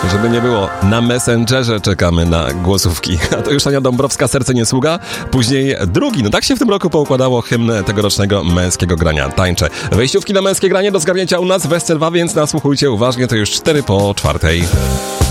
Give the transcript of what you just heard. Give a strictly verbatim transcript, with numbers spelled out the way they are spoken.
Żeby nie było, na Messengerze czekamy na głosówki. A to już Ania Dąbrowska, Serce nie sługa. Później drugi, no tak się w tym roku poukładało hymn tegorocznego męskiego grania Tańczę. Wejściówki na męskie granie do zgarnięcia u nas w S C dwa, więc nasłuchujcie uważnie, to już cztery po czwartej.